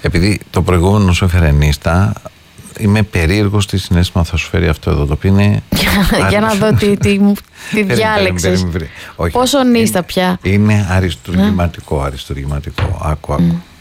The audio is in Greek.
Επειδή το προηγούμενο σου έφερε νύστα, είμαι περίεργος τι συναίσθημα θα σου φέρει αυτό εδώ το οποίο είναι. Για να δω τι διάλεξες. Όχι. Πόσο νύστα πια. Είναι αριστουργηματικό. Άκου.